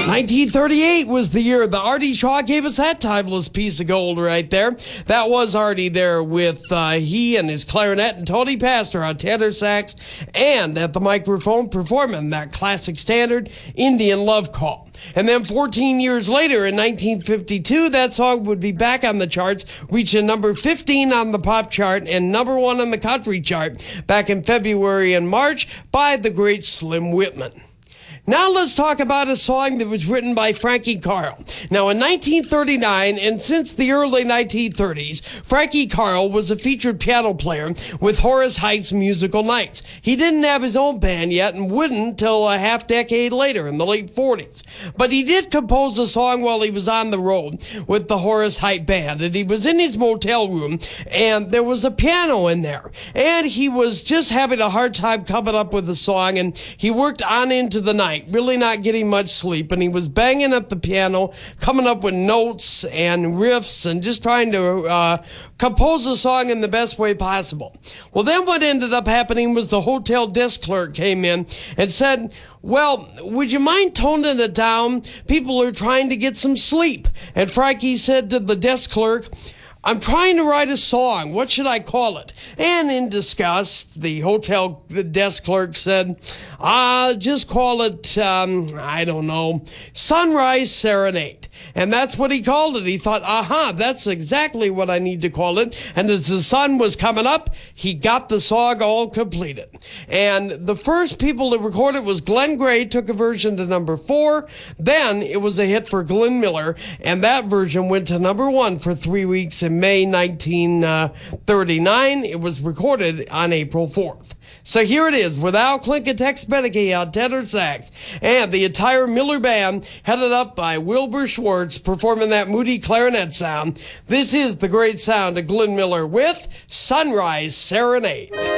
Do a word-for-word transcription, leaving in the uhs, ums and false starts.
nineteen thirty-eight was the year that Artie Shaw gave us that timeless piece of gold right there. That was Artie there with uh, he and his clarinet and Tony Pastor on tenor sax and at the microphone performing that classic standard Indian Love Call. And then fourteen years later, in nineteen fifty-two, that song would be back on the charts, reaching number fifteen on the pop chart and number one on the country chart back in February and March by the great Slim Whitman. Now let's talk about a song that was written by Frankie Carl. Now in nineteen thirty-nine, and since the early nineteen thirties, Frankie Carl was a featured piano player with Horace Heights Musical Nights. He didn't have his own band yet and wouldn't till a half decade later in the late forties. But he did compose a song while he was on the road with the Horace Heights Band, and he was in his motel room and there was a piano in there. And he was just having a hard time coming up with a song, and he worked on into the night, really not getting much sleep, and he was banging at the piano, coming up with notes and riffs and just trying to uh, compose a song in the best way possible. Well, then what ended up happening was the hotel desk clerk came in and said, well, would you mind toning it down? People are trying to get some sleep. And Frankie said to the desk clerk, I'm trying to write a song. What should I call it? And in disgust, the hotel desk clerk said, ah, just call it, um, I don't know, Sunrise Serenade. And that's what he called it. He thought, aha, that's exactly what I need to call it. And as the sun was coming up, he got the song all completed. And the first people to record it was Glenn Gray, took a version to number four. Then it was a hit for Glenn Miller, and that version went to number one for three weeks in May nineteen thirty-nine. It was recorded on April fourth. So here it is, with Al Klink and Tex Beneke on tenor sax, and the entire Miller Band, headed up by Wilbur Schwartz, performing that moody clarinet sound. This is the great sound of Glenn Miller with Sunrise Serenade.